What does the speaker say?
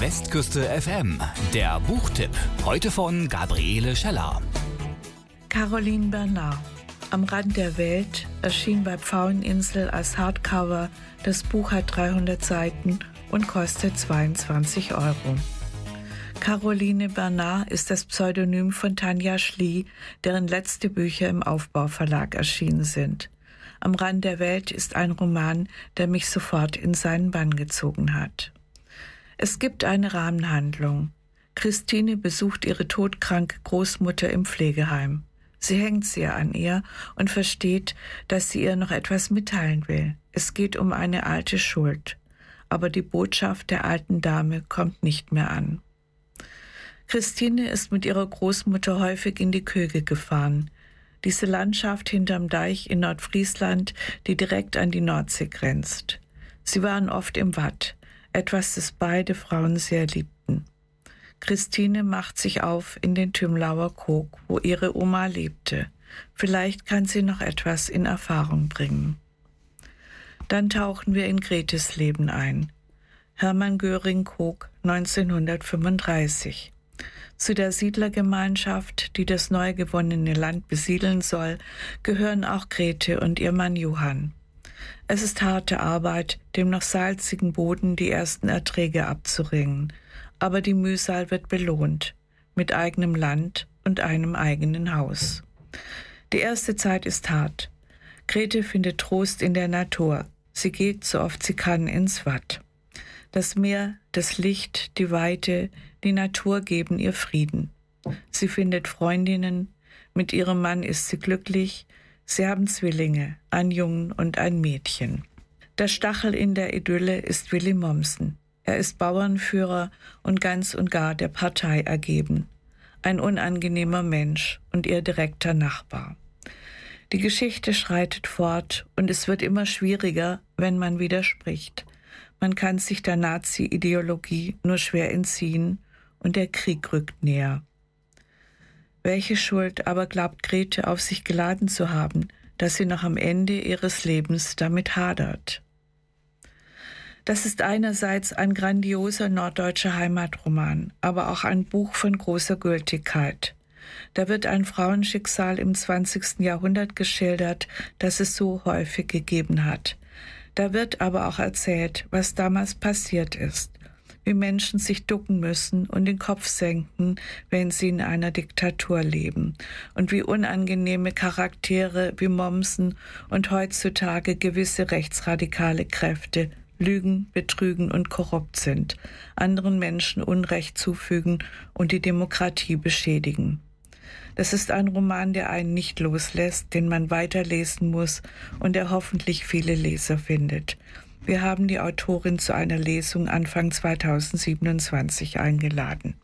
Westküste FM, der Buchtipp. Heute von Gabriele Scheller. Caroline Bernard. Am Rand der Welt erschien bei Pfaueninsel als Hardcover. Das Buch hat 300 Seiten und kostet 22 €. Caroline Bernard ist das Pseudonym von Tanja Schlie, deren letzte Bücher im Aufbau-Verlag erschienen sind. Am Rand der Welt ist ein Roman, der mich sofort in seinen Bann gezogen hat. Es gibt eine Rahmenhandlung. Christine besucht ihre todkranke Großmutter im Pflegeheim. Sie hängt sehr an ihr und versteht, dass sie ihr noch etwas mitteilen will. Es geht um eine alte Schuld. Aber die Botschaft der alten Dame kommt nicht mehr an. Christine ist mit ihrer Großmutter häufig in die Köge gefahren. Diese Landschaft hinterm Deich in Nordfriesland, die direkt an die Nordsee grenzt. Sie waren oft im Watt, etwas, das beide Frauen sehr liebten. Christine macht sich auf in den Tümlauer Kog, wo ihre Oma lebte. Vielleicht kann sie noch etwas in Erfahrung bringen. Dann tauchen wir in Gretes Leben ein. Hermann Göring-Kog, 1935. Zu der Siedlergemeinschaft, die das neu gewonnene Land besiedeln soll, gehören auch Grete und ihr Mann Johann. Es ist harte Arbeit, dem noch salzigen Boden die ersten Erträge abzuringen. Aber die Mühsal wird belohnt, mit eigenem Land und einem eigenen Haus. Die erste Zeit ist hart. Grete findet Trost in der Natur. Sie geht, so oft sie kann, ins Watt. Das Meer, das Licht, die Weite, die Natur geben ihr Frieden. Sie findet Freundinnen, mit ihrem Mann ist sie glücklich. Sie haben Zwillinge, einen Jungen und ein Mädchen. Der Stachel in der Idylle ist Willy Mommsen. Er ist Bauernführer und ganz und gar der Partei ergeben. Ein unangenehmer Mensch und ihr direkter Nachbar. Die Geschichte schreitet fort und es wird immer schwieriger, wenn man widerspricht. Man kann sich der Nazi-Ideologie nur schwer entziehen und der Krieg rückt näher. Welche Schuld aber glaubt Grete auf sich geladen zu haben, dass sie noch am Ende ihres Lebens damit hadert? Das ist einerseits ein grandioser norddeutscher Heimatroman, aber auch ein Buch von großer Gültigkeit. Da wird ein Frauenschicksal im 20. Jahrhundert geschildert, das es so häufig gegeben hat. Da wird aber auch erzählt, was damals passiert ist, wie Menschen sich ducken müssen und den Kopf senken, wenn sie in einer Diktatur leben, und wie unangenehme Charaktere wie Mommsen und heutzutage gewisse rechtsradikale Kräfte lügen, betrügen und korrupt sind, anderen Menschen Unrecht zufügen und die Demokratie beschädigen. Das ist ein Roman, der einen nicht loslässt, den man weiterlesen muss und der hoffentlich viele Leser findet. Wir haben die Autorin zu einer Lesung Anfang 2027 eingeladen.